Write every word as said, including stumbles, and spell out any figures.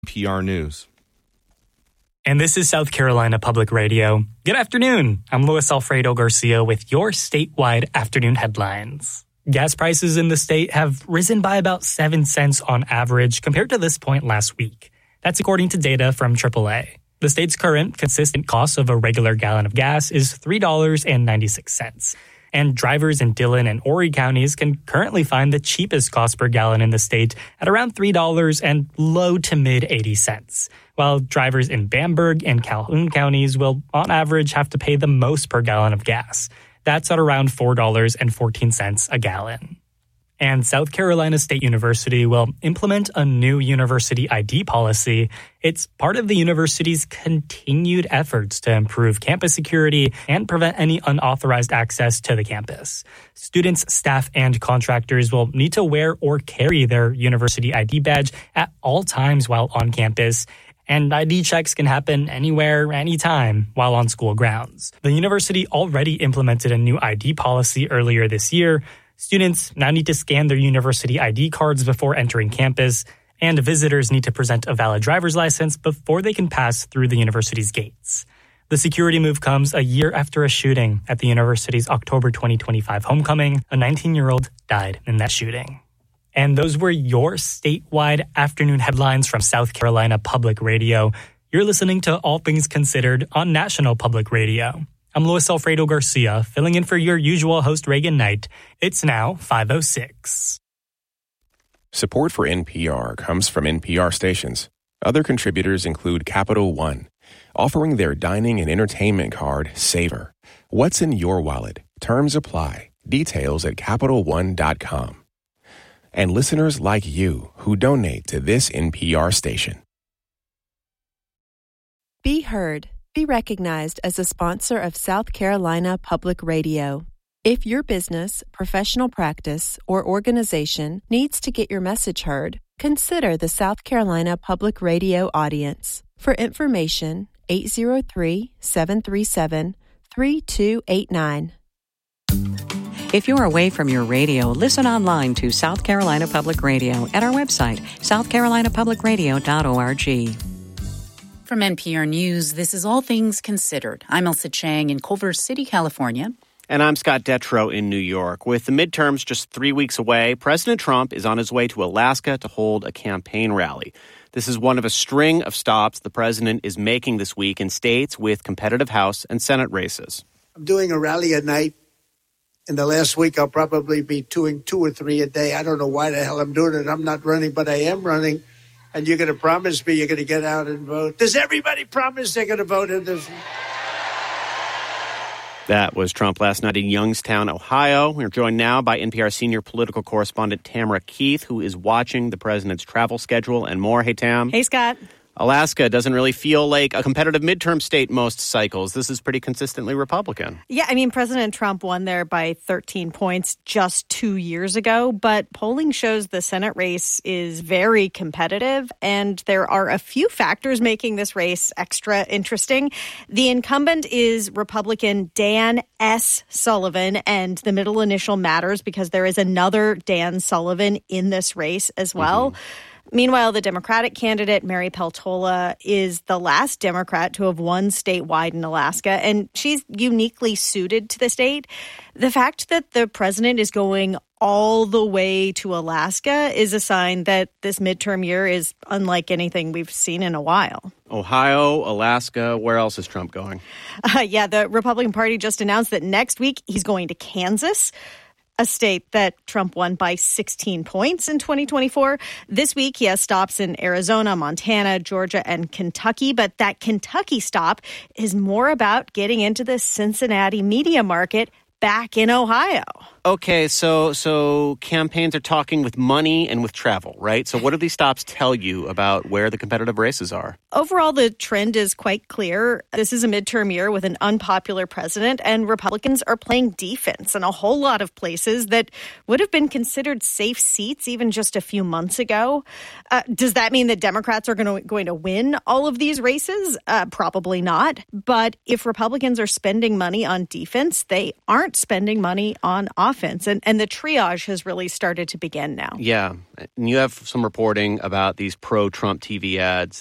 P R News. And this is South Carolina Public Radio. Good afternoon. I'm Luis Alfredo Garcia with your statewide afternoon headlines. Gas prices in the state have risen by about seven cents on average compared to this point last week. That's according to data from triple A. The state's current consistent cost of a regular gallon of gas is three dollars and ninety-six cents. And drivers in Dillon and Horry counties can currently find the cheapest cost per gallon in the state at around three dollars and low to mid eighty cents, while drivers in Bamberg and Calhoun counties will, on average, have to pay the most per gallon of gas. That's at around four dollars and fourteen cents a gallon. And South Carolina State University will implement a new university I D policy. It's part of the university's continued efforts to improve campus security and prevent any unauthorized access to the campus. Students, staff, and contractors will need to wear or carry their university I D badge at all times while on campus. And I D checks can happen anywhere, anytime, while on school grounds. The university already implemented a new I D policy earlier this year. Students now need to scan their university I D cards before entering campus, and visitors need to present a valid driver's license before they can pass through the university's gates. The security move comes a year after a shooting at the university's October twenty twenty-five homecoming. A nineteen-year-old died in that shooting. And those were your statewide afternoon headlines from South Carolina Public Radio. You're listening to All Things Considered on National Public Radio. I'm Luis Alfredo Garcia, filling in for your usual host, Reagan Knight. It's now five oh six. Support for N P R comes from N P R stations. Other contributors include Capital One, offering their dining and entertainment card, Savor. What's in your wallet? Terms apply. Details at Capital One dot com. And listeners like you who donate to this N P R station. Be heard. Be recognized as a sponsor of South Carolina Public Radio. If your business, professional practice, or organization needs to get your message heard, consider the South Carolina Public Radio audience. For information, eight oh three, seven three seven, three two eight nine. If you're away from your radio, listen online to South Carolina Public Radio at our website, south carolina public radio dot org. From N P R News, this is All Things Considered. I'm Elsa Chang in Culver City, California. And I'm Scott Detrow in New York. With the midterms just three weeks away, President Trump is on his way to Alaska to hold a campaign rally. This is one of a string of stops the president is making this week in states with competitive House and Senate races. I'm doing a rally at night. In the last week, I'll probably be doing two or three a day. I don't know why the hell I'm doing it. I'm not running, but I am running. And you're going to promise me you're going to get out and vote. Does everybody promise they're going to vote in this? That was Trump last night in Youngstown, Ohio. We're joined now by N P R senior political correspondent Tamara Keith, who is watching the president's travel schedule and more. Hey, Tam. Hey, Scott. Alaska doesn't really feel like a competitive midterm state most cycles. This is pretty consistently Republican. Yeah, I mean, President Trump won there by thirteen points just two years ago, but polling shows the Senate race is very competitive, and there are a few factors making this race extra interesting. The incumbent is Republican Dan S. Sullivan, and the middle initial matters because there is another Dan Sullivan in this race as well. Mm-hmm. Meanwhile, the Democratic candidate, Mary Peltola, is the last Democrat to have won statewide in Alaska, and she's uniquely suited to the state. The fact that the president is going all the way to Alaska is a sign that this midterm year is unlike anything we've seen in a while. Ohio, Alaska, where else is Trump going? Uh, yeah, the Republican Party just announced that next week he's going to Kansas, a state that Trump won by sixteen points in twenty twenty-four. This week, he has stops in Arizona, Montana, Georgia, and Kentucky. But that Kentucky stop is more about getting into the Cincinnati media market back in Ohio. Okay, so so campaigns are talking with money and with travel, right? So what do these stops tell you about where the competitive races are? Overall, the trend is quite clear. This is a midterm year with an unpopular president, and Republicans are playing defense in a whole lot of places that would have been considered safe seats even just a few months ago. Uh, does that mean that Democrats are going to, going to win all of these races? Uh, probably not. But if Republicans are spending money on defense, they aren't spending money on offense. offense. And, and the triage has really started to begin now. Yeah. And you have some reporting about these pro-Trump T V ads